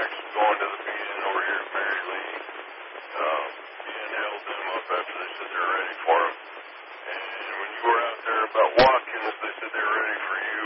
actually going to the meeting over here at Mary Lee. Ian held them up after they said they were ready for him. And when you were out there about Watkins, they said they were ready for you.